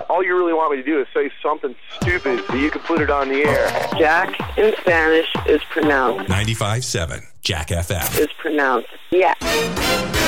all you really want me to do is say something stupid so you can put it on the air. Jack in Spanish is pronounced. 95.7 Jack FM. Is pronounced. Yeah.